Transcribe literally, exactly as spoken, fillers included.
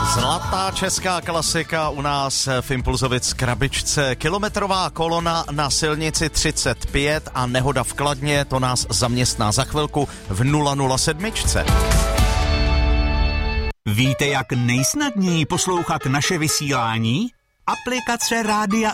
Zlatá česká klasika u nás v Impulzovic krabičce. Kilometrová kolona na silnici třicet pět a nehoda v Kladně, to nás zaměstná za chvilku v nula nula sedm. Víte, jak nejsnadněji poslouchat naše vysílání? Aplikace Rádia